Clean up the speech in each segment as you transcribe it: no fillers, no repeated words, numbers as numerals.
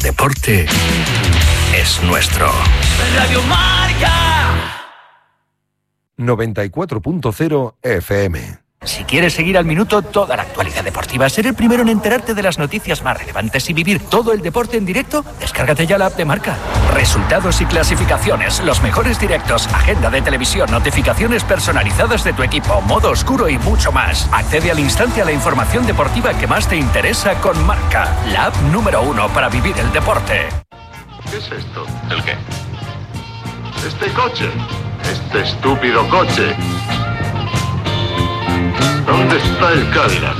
deporte es nuestro. Radio Marca 94.0 FM. Si quieres seguir al minuto toda la actualidad deportiva, ser el primero en enterarte de las noticias más relevantes y vivir todo el deporte en directo, descárgate ya la app de Marca. Resultados y clasificaciones, los mejores directos, agenda de televisión, notificaciones personalizadas de tu equipo, modo oscuro y mucho más. Accede al instante a la información deportiva que más te interesa con Marca, la app número 1 para vivir el deporte. ¿Qué es esto? ¿El qué? Este coche. Este estúpido coche. ¿Dónde está el Cadillac?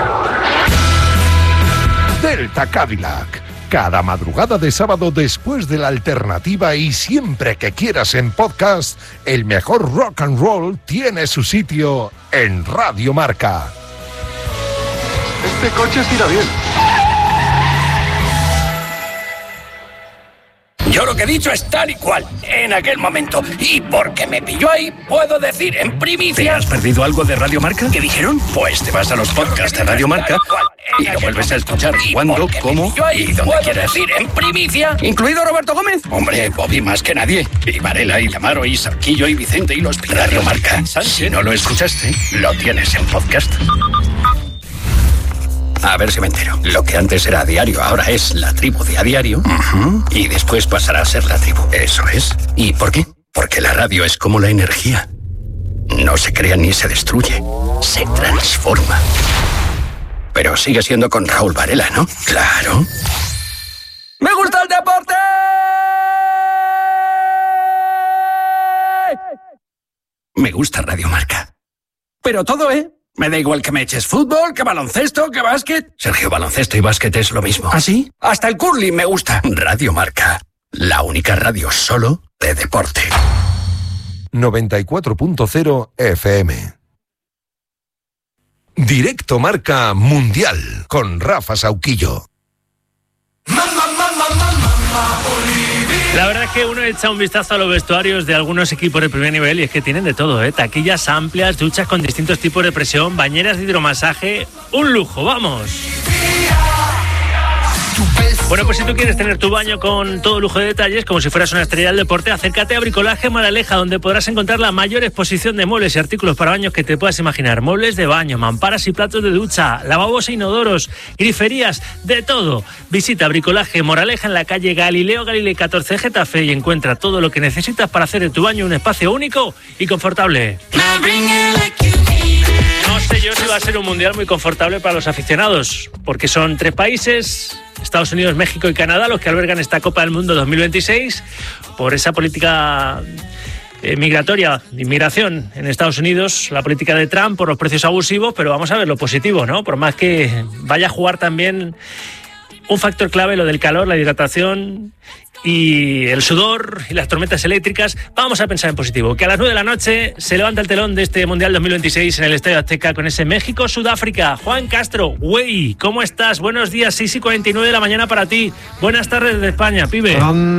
Delta Cadillac. Cada madrugada de sábado después de la alternativa y siempre que quieras en podcast, el mejor rock and roll tiene su sitio en Radio Marca. Este coche tira bien. Yo lo que he dicho es tal y cual, en aquel momento. Y porque me pilló ahí, puedo decir en primicia... ¿Te has perdido algo de Radio Marca? ¿Qué dijeron? Pues te vas a los podcasts de Radio Marca y lo vuelves a escuchar cuando, cómo y donde quieras. Decir en primicia, ¿incluido Roberto Gómez? Hombre, Bobby más que nadie. Y Varela, y Lamaro, y Sarquillo, y Vicente, y los Radio Marca. Si no lo escuchaste, lo tienes en podcast. A ver si me entero. Lo que antes era diario, ahora es La Tribu de A Diario. Uh-huh. Y después pasará a ser La Tribu. Eso es. ¿Y por qué? Porque la radio es como la energía. No se crea ni se destruye. Se transforma. Pero sigue siendo con Raúl Varela, ¿no? Claro. ¡Me gusta el deporte! Me gusta Radio Marca. Pero todo, me da igual que me eches fútbol, que baloncesto, que básquet. Sergio, baloncesto y básquet es lo mismo. ¿Ah, sí? Hasta el curling me gusta. Radio Marca. La única radio solo de deporte. 94.0 FM. Directo Marca Mundial con Rafa Sauquillo. La verdad es que uno echa un vistazo a los vestuarios de algunos equipos de primer nivel y es que tienen de todo, taquillas amplias, duchas con distintos tipos de presión, bañeras de hidromasaje, un lujo, vamos. Bueno, pues si tú quieres tener tu baño con todo lujo de detalles, como si fueras una estrella del deporte, acércate a Bricolaje Moraleja, donde podrás encontrar la mayor exposición de muebles y artículos para baños que te puedas imaginar. Muebles de baño, mamparas y platos de ducha, lavabos e inodoros, griferías, de todo. Visita Bricolaje Moraleja en la calle Galileo Galilei 14 Getafe y encuentra todo lo que necesitas para hacer de tu baño un espacio único y confortable. No sé yo si va a ser un mundial muy confortable para los aficionados, porque son 3 países, Estados Unidos, México y Canadá, los que albergan esta Copa del Mundo 2026, por esa política migratoria, de inmigración en Estados Unidos, la política de Trump por los precios abusivos, pero vamos a ver lo positivo, ¿no? Por más que vaya a jugar también un factor clave, lo del calor, la hidratación y el sudor y las tormentas eléctricas, vamos a pensar en positivo, que a las 9 de la noche se levanta el telón de este Mundial 2026 en el Estadio Azteca con ese México-Sudáfrica. Juan Castro, güey, ¿cómo estás? Buenos días, 6:49 de la mañana para ti. Buenas tardes desde España, pibe.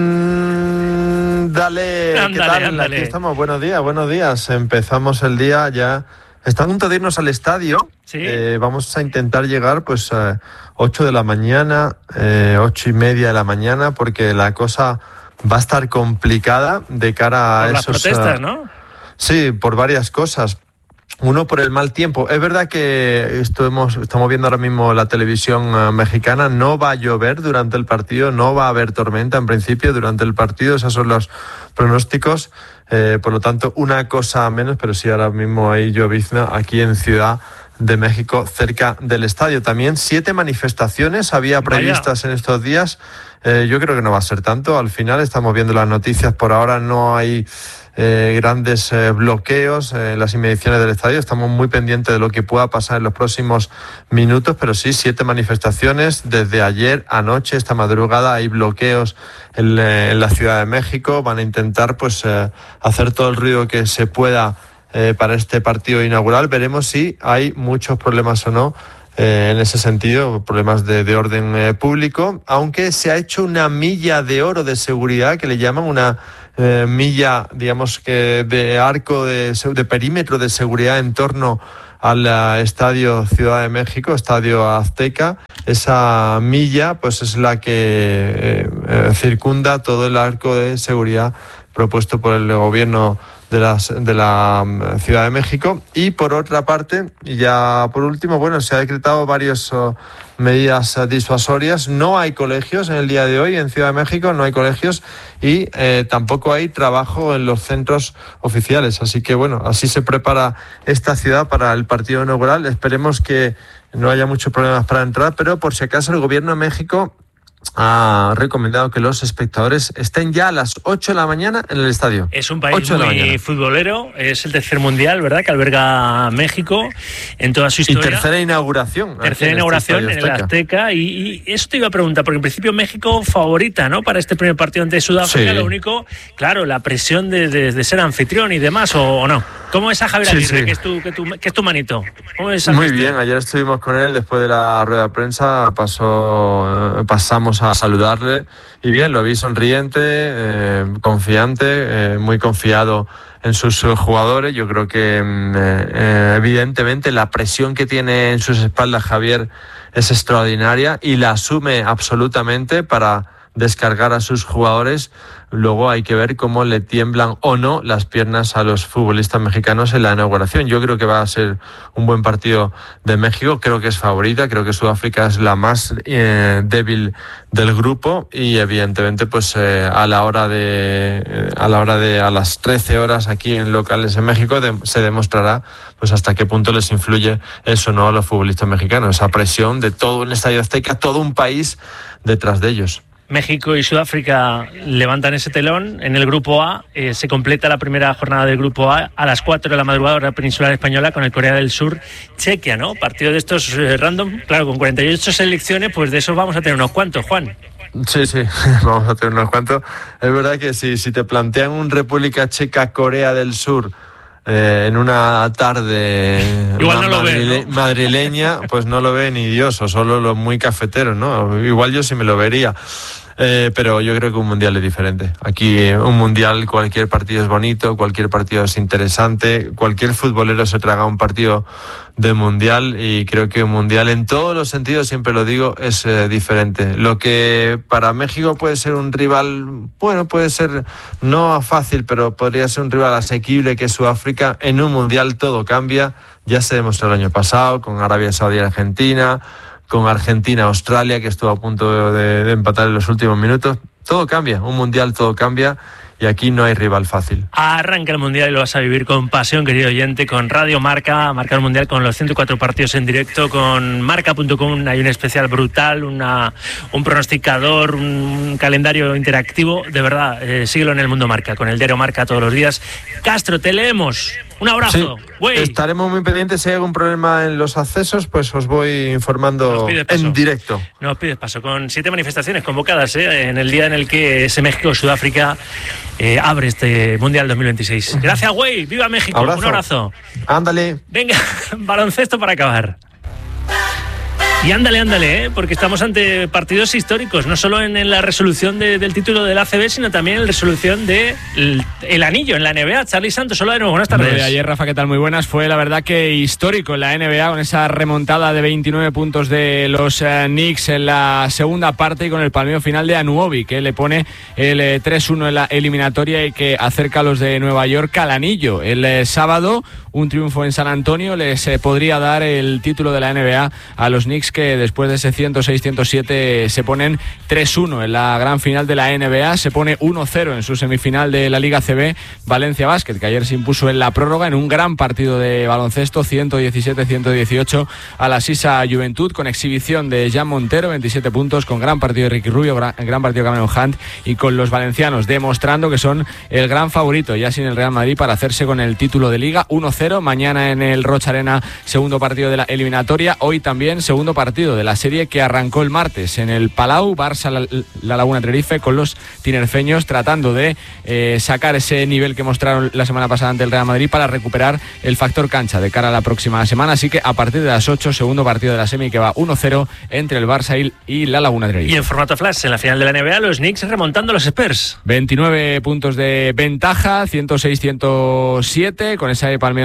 Dale, ¿qué tal? Ándale. Aquí estamos, buenos días. Empezamos el día ya. Está a punto de irnos al estadio. ¿Sí? Vamos a intentar llegar pues a 8 de la mañana, 8:30 de la mañana, porque la cosa va a estar complicada de cara a por esos... las protestas, ¿no? Sí, por varias cosas. Uno, por el mal tiempo. Es verdad que estamos viendo ahora mismo la televisión mexicana. No va a llover durante el partido, no va a haber tormenta en principio durante el partido. Esos son los pronósticos. Por lo tanto, una cosa menos, pero sí ahora mismo hay llovizna aquí en Ciudad de México, cerca del estadio. También 7 manifestaciones había previstas en estos días. Yo creo que no va a ser tanto. Al final estamos viendo las noticias. Por ahora no hay grandes bloqueos en las inmediaciones del estadio. Estamos muy pendientes de lo que pueda pasar en los próximos minutos, pero sí, 7 manifestaciones desde ayer, anoche, esta madrugada. Hay bloqueos en la Ciudad de México. Van a intentar pues hacer todo el ruido que se pueda para este partido inaugural. Veremos si hay muchos problemas o no en ese sentido, problemas de orden público, aunque se ha hecho una milla de oro de seguridad, que le llaman una milla, digamos que de arco de perímetro de seguridad en torno al estadio Ciudad de México, estadio Azteca. Esa milla pues es la que circunda todo el arco de seguridad propuesto por el gobierno de la Ciudad de México. Y por otra parte, y ya por último, bueno, se ha decretado varias medidas disuasorias. No hay colegios en el día de hoy en Ciudad de México, no hay colegios y tampoco hay trabajo en los centros oficiales. Así que bueno, así se prepara esta ciudad para el partido inaugural. Esperemos que no haya muchos problemas para entrar, pero por si acaso el gobierno de México ha recomendado que los espectadores estén ya a las 8 de la mañana en el estadio. Es un país muy futbolero, es el tercer mundial, ¿verdad?, que alberga México en toda su historia. Y tercera inauguración. Tercera inauguración en el Azteca. Y eso te iba a preguntar, porque en principio México favorita, ¿no?, para este primer partido ante Sudáfrica. Sí. Lo único, claro, la presión de ser anfitrión y demás, ¿o no? ¿Cómo es a Javier Aguirre, sí. que es tu manito? ¿Cómo es muy bien, ayer estuvimos con él después de la rueda de prensa, pasamos a saludarle y bien, lo vi sonriente, confiante, muy confiado en sus jugadores. Yo creo que evidentemente la presión que tiene en sus espaldas Javier es extraordinaria y la asume absolutamente para descargar a sus jugadores. Luego hay que ver cómo le tiemblan o no las piernas a los futbolistas mexicanos en la inauguración. Yo creo que va a ser un buen partido de México. Creo que es favorita. Creo que Sudáfrica es la más débil del grupo y evidentemente pues a las 13 horas aquí en locales en México se demostrará pues hasta qué punto les influye eso no a los futbolistas mexicanos. Esa presión de todo un estadio Azteca, todo un país detrás de ellos. México y Sudáfrica levantan ese telón. En el Grupo A se completa la primera jornada del Grupo A a las 4 de la madrugada, hora peninsular española, con el Corea del Sur, Chequia, ¿no? Partido de estos random, claro, con 48 selecciones, pues de esos vamos a tener unos cuantos, Juan. Sí, vamos a tener unos cuantos. Es verdad que si te plantean un República Checa, Corea del Sur, en una tarde igual no madrileña, pues no lo ve ni Dios, o solo los muy cafeteros, ¿no? Igual yo sí me lo vería. Pero yo creo que un mundial es diferente. Aquí un mundial, cualquier partido es bonito, cualquier partido es interesante, cualquier futbolero se traga un partido de mundial y creo que un mundial en todos los sentidos, siempre lo digo, es diferente. Lo que para México puede ser un rival, bueno, puede ser no fácil, pero podría ser un rival asequible, que es Sudáfrica. En un mundial todo cambia, ya se demostró el año pasado con Arabia Saudí y Argentina, con Argentina-Australia, que estuvo a punto de empatar en los últimos minutos. Todo cambia, un mundial todo cambia y aquí no hay rival fácil. Arranca el mundial y lo vas a vivir con pasión, querido oyente, con Radio Marca, marcar el mundial con los 104 partidos en directo, con marca.com. Hay un especial brutal, un pronosticador, un calendario interactivo. De verdad, síguelo en el Mundo Marca, con el diario Marca todos los días. Castro, te leemos. Un abrazo. Sí, estaremos muy pendientes. Si hay algún problema en los accesos, pues os voy informando en directo. No os pides paso. Con 7 manifestaciones convocadas en el día en el que ese México-Sudáfrica abre este Mundial 2026. Gracias, güey. ¡Viva México! Abrazo. Un abrazo. Ándale. Venga, baloncesto para acabar. Y ándale, porque estamos ante partidos históricos, no solo en la resolución del título del ACB, sino también en la resolución del anillo en la NBA. Charly Santos, hola de nuevo, buenas tardes. Ayer, Rafa, ¿qué tal? Muy buenas. Fue la verdad que histórico en la NBA, con esa remontada de 29 puntos de los Knicks en la segunda parte y con el palmeo final de Anunoby, que le pone el 3-1 en la eliminatoria y que acerca a los de Nueva York al anillo. El sábado, un triunfo en San Antonio les podría dar el título de la NBA a los Knicks, que después de ese 106-107 se ponen 3-1 en la gran final de la NBA. Se pone 1-0 en su semifinal de la Liga CB Valencia Basket, que ayer se impuso en la prórroga en un gran partido de baloncesto, 117-118 a la Sisa Juventud, con exhibición de Jan Montero, 27 puntos, con gran partido de Ricky Rubio, gran partido de Cameron Hunt, y con los valencianos demostrando que son el gran favorito, ya sin el Real Madrid, para hacerse con el título de Liga. 1-0 mañana en el Rocha Arena, segundo partido de la eliminatoria. Hoy también segundo partido de la serie que arrancó el martes en el Palau, Barça la Laguna Tenerife, con los tinerfeños tratando de sacar ese nivel que mostraron la semana pasada ante el Real Madrid para recuperar el factor cancha de cara a la próxima semana. Así que a partir de las 8, segundo partido de la semi, que va 1-0 entre el Barça y la Laguna Tenerife. Y en formato flash, en la final de la NBA, los Knicks remontando a los Spurs. 29 puntos de ventaja, 106-107, con ese palmeo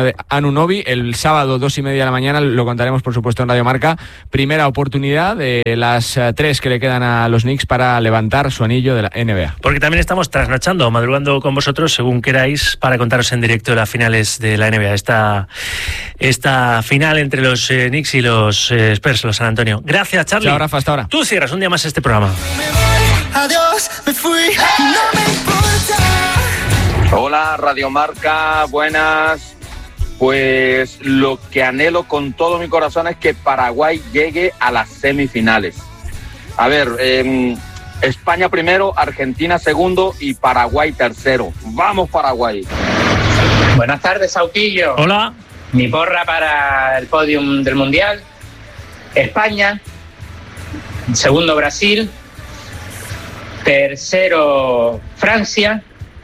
de Anunoby. El sábado, 2:30 de la mañana, lo contaremos, por supuesto, en Radio Marca. Primera oportunidad de las 3 que le quedan a los Knicks para levantar su anillo de la NBA. Porque también estamos trasnochando, madrugando con vosotros, según queráis, para contaros en directo las finales de la NBA. Esta final entre los Knicks y los Spurs, los San Antonio. Gracias, Charlie. Chao, Rafa, hasta ahora. Tú cierras un día más este programa. Adiós, me fui, no me importa. Hola, Radio Marca, buenas. Pues lo que anhelo con todo mi corazón es que Paraguay llegue a las semifinales. A ver, España primero, Argentina segundo y Paraguay tercero. ¡Vamos, Paraguay! Buenas tardes, Sautillo. Hola. Mi porra para el podium del Mundial: España, segundo Brasil, tercero Francia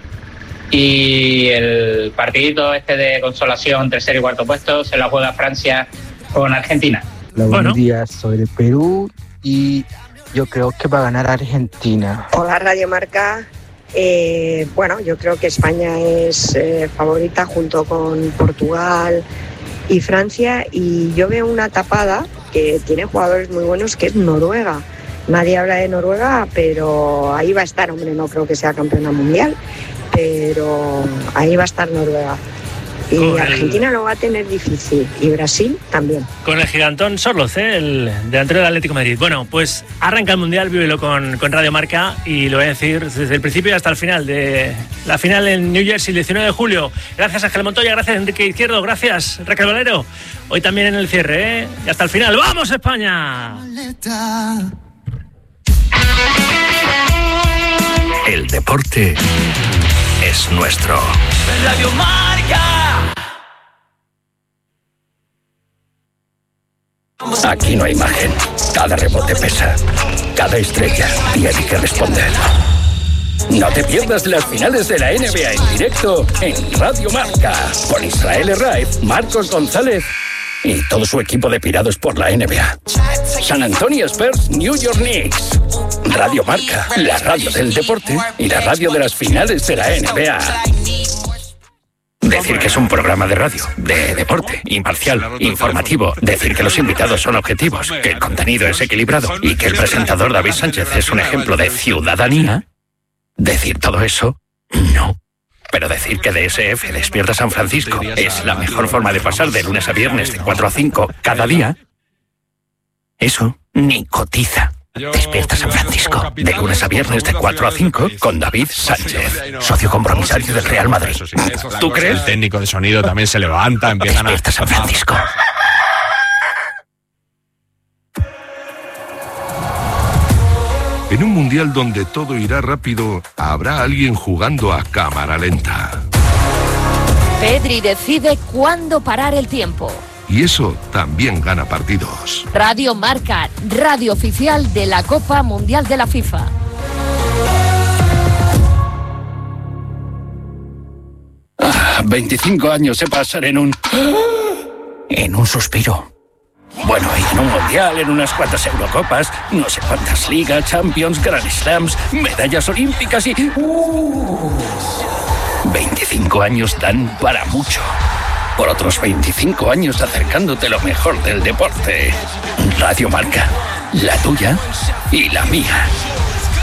y el partidito de consolación, tercero y cuarto puesto, se la juega Francia con Argentina. Hola, buenos días, soy de Perú y yo creo que va a ganar Argentina. Hola, Radio Marca. Bueno, yo creo que España es favorita junto con Portugal y Francia, y yo veo una tapada que tiene jugadores muy buenos, que es Noruega. Nadie habla de Noruega, pero ahí va a estar, hombre, no creo que sea campeona mundial, pero ahí va a estar Noruega. Y Argentina lo va a tener difícil, y Brasil también. Con el gigantón Sorloz, el delantero del Atlético de Madrid. Bueno, pues arranca el Mundial, vívelo con Radio Marca, y lo voy a decir desde el principio hasta el final de la final en New Jersey, el 19 de julio. Gracias, Ángel Montoya, gracias, Enrique Izquierdo, gracias, Raquel Valero. Hoy también en el cierre, y hasta el final. ¡Vamos, España! El deporte es nuestro. Radio Marca. Aquí no hay margen. Cada rebote pesa. Cada estrella tiene que responder. No te pierdas las finales de la NBA en directo en Radio Marca. Con Israel Herraiz, Marcos González y todo su equipo de pirados por la NBA. San Antonio Spurs, New York Knicks. Radio Marca, la radio del deporte y la radio de las finales de la NBA. Decir que es un programa de radio, de deporte, imparcial, informativo. Decir que los invitados son objetivos, que el contenido es equilibrado y que el presentador David Sánchez es un ejemplo de ciudadanía. Decir todo eso, no. Pero decir que DSF Despierta San Francisco es la mejor forma de pasar de lunes a viernes de 4 a 5 cada día, eso ni cotiza. Despierta San Francisco, de lunes a viernes de 4 a 5 con David Sánchez, socio compromisario del Real Madrid. ¿Tú crees? El técnico de sonido también se levanta, empiezan Despierta San Francisco. En un mundial donde todo irá rápido, habrá alguien jugando a cámara lenta. Pedri decide cuándo parar el tiempo. Y eso también gana partidos. Radio Marca, radio oficial de la Copa Mundial de la FIFA. Ah, 25 años se pasan en un suspiro. Bueno, y en un mundial, en unas cuantas Eurocopas, no sé cuántas ligas, Champions, Grand Slams, medallas olímpicas y... 25 años dan para mucho. Por otros 25 años acercándote lo mejor del deporte. Radio Marca, la tuya y la mía.